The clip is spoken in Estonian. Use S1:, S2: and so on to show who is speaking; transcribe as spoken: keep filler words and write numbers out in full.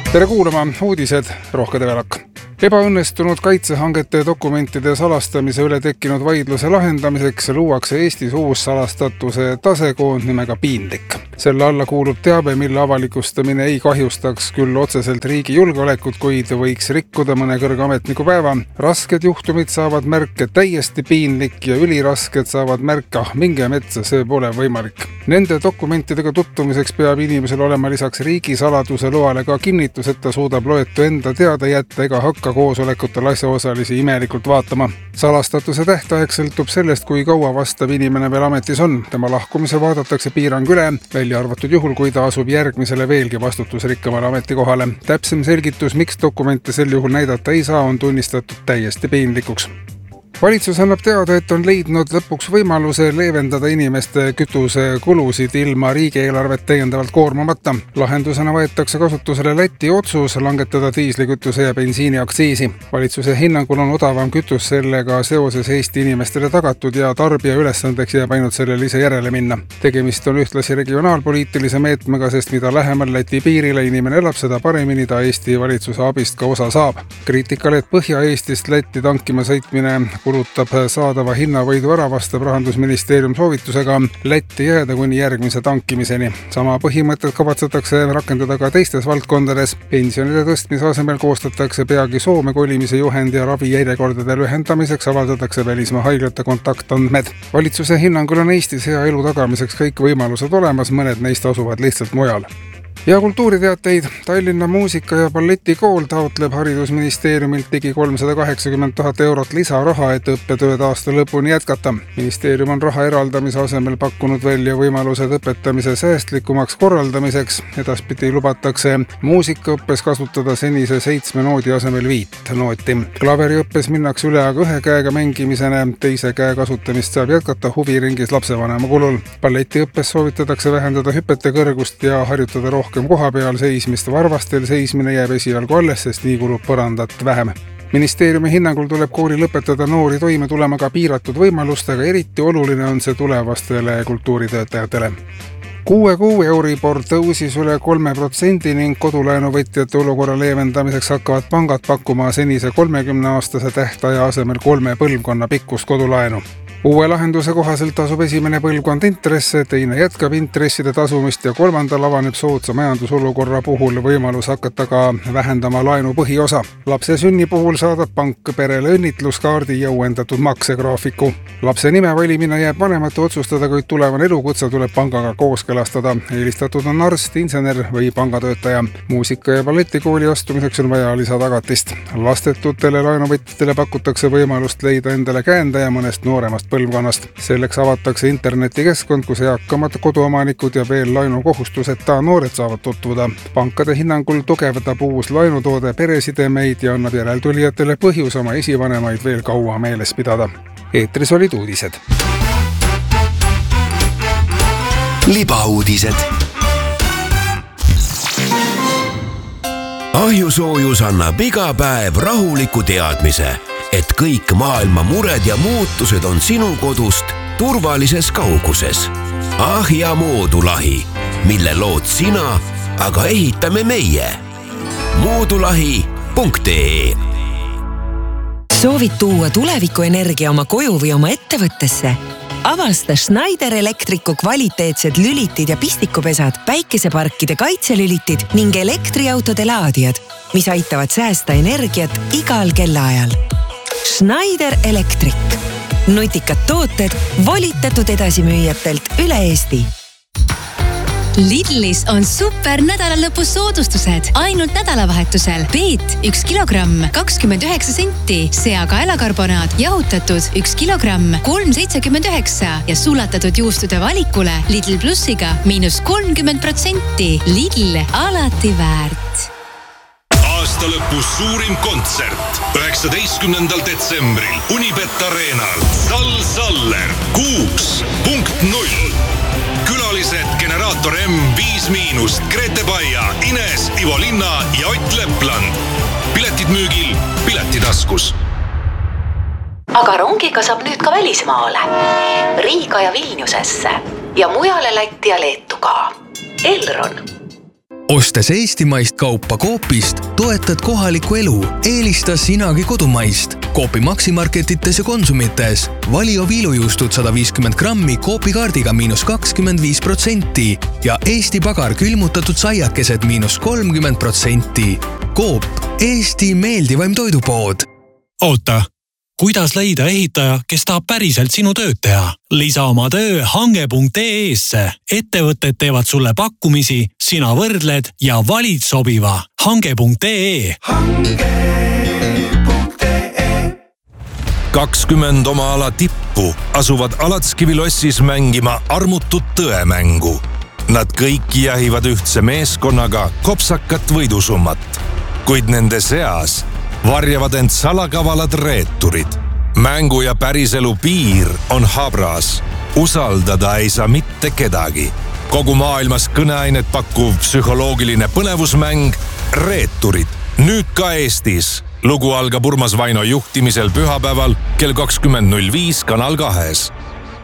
S1: Tere kuulama, uudised Rohkede Velak. Ebaõnnestunud kaitsehangete dokumentide salastamise üle tekkinud vaidluse lahendamiseks luuakse Eestis uus salastatuse tasekoond nimega Piinlik. Selle alla kuulub teabe, mille avalikustamine ei kahjustaks küll otseselt riigi julgeolekut, kuid võiks rikkuda mõne kõrge ametniku päeva. Rasked juhtumid saavad märke täiesti piinlik ja ülirasked saavad märke, ah, minge metsa, see pole võimalik. Nende dokumentidega tutvumiseks peab inimesel olema lisaks riigisaladuse loale ka kinnitus, et ta suudab loetu enda teada jätta ega hakka koosolekutel asjaosalisi imelikult vaatama. Salastatuse tähtaeg sõltub sellest, kui kaua vastav inimene veel ametis on. Tema lahkumise vaadatakse piirang üle, välja arvatud juhul, kui ta asub järgmisele veelgi vastutusrikkamale ametikohale. Täpsem selgitus, miks dokumente sel juhul näidata ei saa, on tunnistatud täiesti piinlikuks. Valitsus annab teada, et on leidnud lõpuks võimaluse leevendada inimeste kütusekulusid ilma riigieelarvet täiendavalt koormamata. Lahendusena võetakse kasutusele Läti otsus langetada diislikütuse ja bensiini aktsiisi. Valitsuse hinnangul on odavam kütus sellega seoses Eesti inimestele tagatud ja tarbija ülesandeks jääb ainult sellele ise järele minna. Tegemist on ühtlasi regionaalpoliitilise meetmega, sest mida lähemal Läti piirile inimene elab, seda paremini ta Eesti valitsuse abist ka osa saab. Kriitikale, et Põhja-Eestist Lätti tankima sõitmine kulutab saadava hinnavõidu ära, vastab Rahandusministeerium soovitusega Lätti jääda kuni järgmise tankimiseni. Sama põhimõtted kavatsetakse rakendada ka teistes valdkondades. Pensionide tõstmise asemel koostatakse peagi Soome kolimise juhend ja ravijärjekordade lühendamiseks avaldatakse välismaa haiglate kontaktandmed. Valitsuse hinnangul on Eestis hea elu tagamiseks kõik võimalused olemas, mõned neist asuvad lihtsalt mujal. Ja kultuuriteateid. Tallinna muusika- ja balletikool taotleb haridusministeeriumilt ligi kolmsada kaheksakümmend tuhat eurot lisaraha, et õppetööd aasta lõpuni jätkata. Ministeerium on raha eraldamise asemel pakkunud välja võimalused õpetamise säästlikumaks korraldamiseks. Edaspidi lubatakse muusikaõppes kasutada senise seitsme noodi asemel viit nooti. Klaveriõppes minnakse üle aga ühe käega mängimisena, teise käe kasutamist saab jätkata huviringis lapsevanema kulul. Balletiõppes soovitatakse vähendada hüpete kõrgust ja harjutada rohkem koha peal seismist. Varvastel seismine jääb esialgu alles, sest nii kulub põrandat vähem. Ministeeriumi hinnangul tuleb kooli lõpetada noori toime tulema ka piiratud võimalustega, eriti oluline on see tulevastele kultuuritöötajatele. Kuue kuu Euribor tõusis üle kolme protsendi ning kodulaenuvõtjate olukorra leevendamiseks hakkavad pangad pakkuma senise kolmekümne-aastase tähtaja asemel kolme põlvkonna pikkust kodulaenu. Uue lahenduse kohaselt tasub esimene põlvkond intresse, teine jätkab intresside tasumist ja kolmandal avaneb soodsa majandusolukorra puhul võimalus hakata ka vähendama laenu põhiosa. Lapse sünni puhul saadab pank perele õnnitluskaardi ja uuendatud maksegraafiku. Lapse nime valimine jääb vanemate otsustada, kuid tulevane elukutse tuleb pangaga kooskõlastada. Eelistatud on arst, insener või pangatöötaja. Muusika- ja balletikooli astumiseks on vaja lisatagatist. Lastetutele laenuvõtjatele pakutakse võimalust leida endale käendaja mõnest nooremast põlvkonnast. Selleks avatakse internetikeskkond, kus eakamad koduomanikud ja veel laenukohustuseta noored saavad tutvuda. Pankade hinnangul tugevdab uus laenutoode peresidemeid ja annab järeltulijatele põhjus oma esivanemaid veel kaua meeles pidada. Eetris olid uudised.
S2: Libauudised. Ahjusoojus annab iga päev rahuliku teadmise, et kõik maailma mured ja muutused on sinu kodust turvalises kauguses. Ahja moodulahi, mille lood sina, aga ehitame meie. moodulahi punkt ee.
S3: Soovid tuua tulevikuenergia oma koju või oma ettevõttesse? Avasta Schneider Electricu kvaliteetsed lülitid ja pistikupesad, päikeseparkide kaitselülitid ning elektriautode laadijad, mis aitavad säästa energiat igal kellaajal. Schneider Electric. Nutikad tooted volitatud edasimüüjatelt üle Eesti.
S4: Lidlis on super nädalalõpus soodustused. Ainult nädalavahetusel Peet üks kilogramm kakskümmend üheksa senti, seakaelakarbonaat jahutatud üks kilogramm kolm seitsekümmend üheksa ja sulatatud juustude valikule Lidl Plussiga miinus kolmkümmend protsenti. Lidl alati väärt.
S5: Aasta lõpus suurim kontsert üheksateistkümnendal detsembril Unibet Arenal. Sal Saller kuus punkt null. Külalised Generaator M viis miinust, Grete Baia, Ines, Ivo Linna ja Ott Lepland. Piletid müügil Piletitaskus.
S6: Aga rongiga saab nüüd ka välismaale. Riiga ja Vilniusesse ja mujale Lätti ja Leetu ka. Elron.
S7: Ostes eestimaist kaupa Coopist, toetad kohalikku elu, eelista sinagi kodumaist. Coopi maksimarketites ja konsumites. Valio viilujuustud sada viiskümmend grammi Coopi kaardiga miinus kakskümmend viis protsenti ja Eesti Pagar külmutatud saiakesed miinus kolmkümmend protsenti. Coop, Eesti meeldivaim toidupood.
S8: Oota, kuidas leida ehitaja, kes tahab päriselt sinu tööd teha? Lisa oma töö hange punkt ee-sse. Ettevõtted teevad sulle pakkumisi, sina võrdled ja valid sobiva. hange punkt ee.
S5: kakskümmend oma ala tippu asuvad Alatskivilossis mängima armutut tõemängu. Nad kõik jahivad ühtse meeskonnaga kopsakat võidusummat, kuid nende seas varjavad end salakavalad reeturid. Mängu ja päriselu piir on habras. Usaldada ei saa mitte kedagi. Kogu maailmas kõneainet pakkuv psühholoogiline põnevusmäng Reeturid. Nüüd ka Eestis. Lugu algab Urmas Vaino juhtimisel pühapäeval kell kakskümmend null viis Kanal kahes.